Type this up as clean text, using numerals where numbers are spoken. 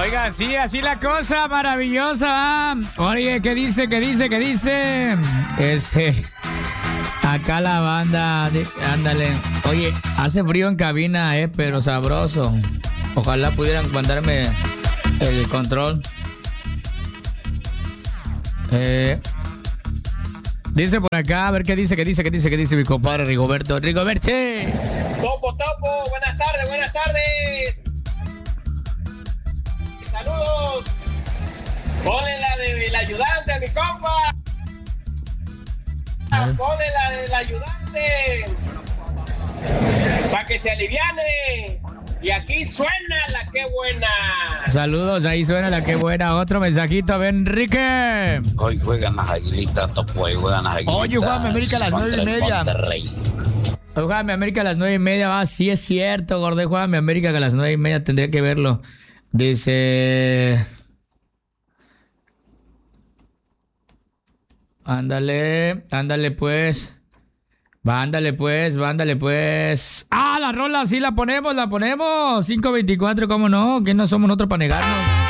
Oiga, sí, así la cosa maravillosa. Oye, ¿qué dice? Acá la banda, ándale. Oye, hace frío en cabina, pero sabroso. Ojalá pudieran mandarme el control. Dice por acá, a ver qué dice mi compadre Rigoberto. ¡Rigoberte! Topo, buenas tardes. Saludos. Ponle la del ayudante, mi compa. Ponle la del ayudante. Para que se aliviane. Y aquí suena la que buena. Saludos, ahí suena la que buena. Otro mensajito, ven, Enrique. Hoy juegan las Aguilitas, Topo, hoy juegan las Aguilitas. Oye, juegan América a las 9:30. Hoy juegan América a las 9:30, va, sí es cierto, gordo. Juegan América a las 9:30, tendría que verlo. Dice... Ándale pues. Vándale pues. Ah, la rola sí la ponemos. 5:24, ¿cómo no? ¿Quién no somos nosotros para negarnos?